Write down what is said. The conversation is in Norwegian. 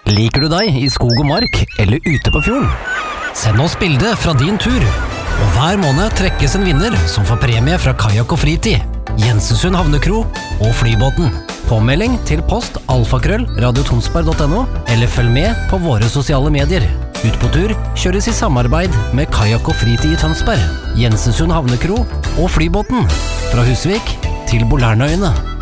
Liker du deg i skog og mark eller ute på fjorden? Send oss bilde fra din tur. Og hver måned trekkes en vinner som får premie fra Kajak og Fritid, Jensensund Havnekro og Flybåten. Påmelding til post alfakrøll.radiotonsberg.no eller følg med på våre sosiale medier. Ut på tur kjøres i samarbeid med Kajak og Fritid i Tønsberg, Jensensund Havnekro og Flybåten. Fra Husvik til Bolærnøyene.